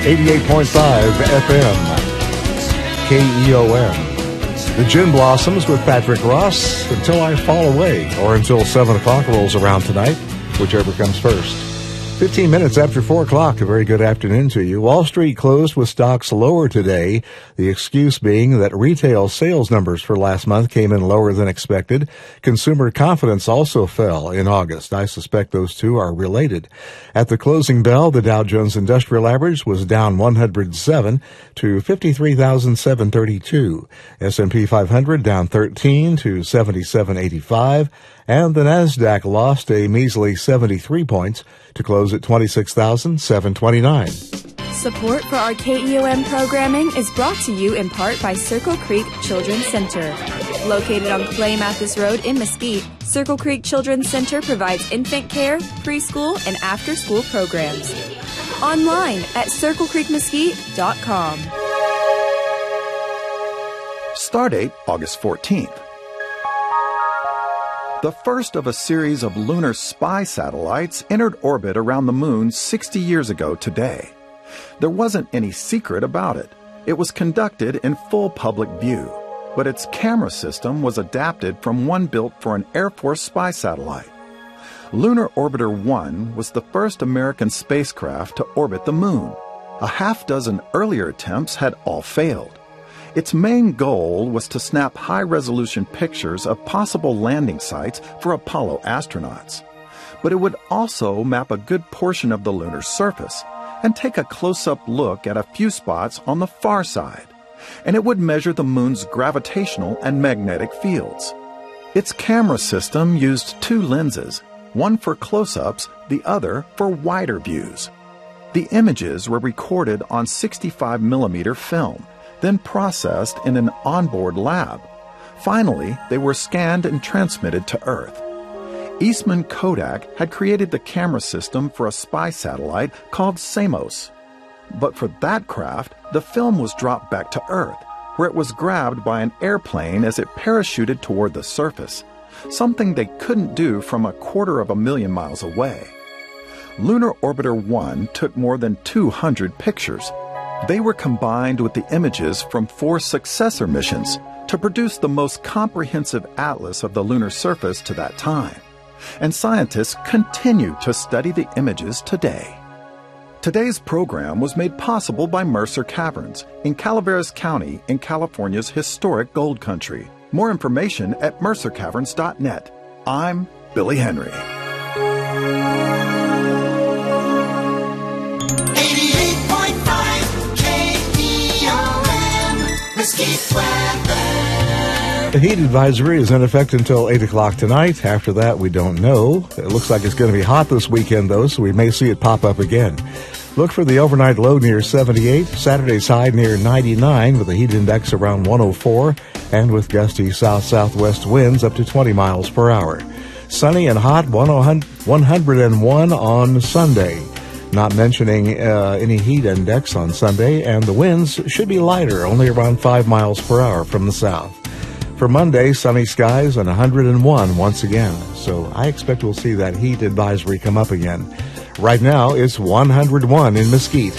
88.5 FM, KEOM. The Gin Blossoms with Patrick Ross, Until I Fall Away, or until 7 o'clock rolls around tonight, whichever comes first. 15 minutes after 4 o'clock, a very good afternoon to you. Wall Street closed with stocks lower today, the excuse being that retail sales numbers for last month came in lower than expected. Consumer confidence also fell in August. I suspect those two are related. At the closing bell, the Dow Jones Industrial Average was down 107 to 53,732. S&P 500 down 13 to 7785. And the Nasdaq lost a measly 73 points to close at 26,729. Support for our KEOM programming is brought to you in part by Circle Creek Children's Center. Located on Clay Mathis Road in Mesquite, Circle Creek Children's Center provides infant care, preschool, and after-school programs. Online at circlecreekmesquite.com. Stardate August 14th. The first of a series of lunar spy satellites entered orbit around the moon 60 years ago today. There wasn't any secret about it. It was conducted in full public view, but its camera system was adapted from one built for an Air Force spy satellite. Lunar Orbiter 1 was the first American spacecraft to orbit the moon. A half-dozen earlier attempts had all failed. Its main goal was to snap high-resolution pictures of possible landing sites for Apollo astronauts. But it would also map a good portion of the lunar surface and take a close-up look at a few spots on the far side. And it would measure the moon's gravitational and magnetic fields. Its camera system used two lenses, one for close-ups, the other for wider views. The images were recorded on 65mm film, then processed in an onboard lab. Finally, they were scanned and transmitted to Earth. Eastman Kodak had created the camera system for a spy satellite called Samos. But for that craft, the film was dropped back to Earth, where it was grabbed by an airplane as it parachuted toward the surface, something they couldn't do from 250,000 miles away. Lunar Orbiter 1 took more than 200 pictures. They were combined with the images from 4 successor missions to produce the most comprehensive atlas of the lunar surface to that time. And scientists continue to study the images today. Today's program was made possible by Mercer Caverns in Calaveras County in California's historic gold country. More information at mercercaverns.net. I'm Billy Henry. The heat advisory is in effect until 8 o'clock tonight. After that, we don't know. It looks like it's going to be hot this weekend, though, so we may see it pop up again. Look for the overnight low near 78, Saturday's high near 99 with a heat index around 104, and with gusty south-southwest winds up to 20 miles per hour. Sunny and hot, 101 on Sunday. Not mentioning any heat index on Sunday, and the winds should be lighter, only around 5 miles per hour from the south. For Monday, sunny skies and 101 once again. So I expect we'll see that heat advisory come up again. Right now, it's 101 in Mesquite.